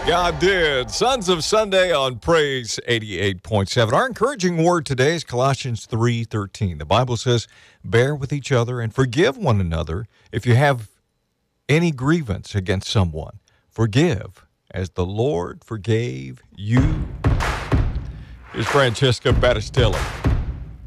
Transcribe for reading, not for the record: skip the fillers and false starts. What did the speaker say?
God did. Sons of Sunday on Praise 88.7. Our encouraging word today is Colossians 3:13. The Bible says, bear with each other and forgive one another if you have any grievance against someone. Forgive as the Lord forgave you. Here's Francesca Battistelli.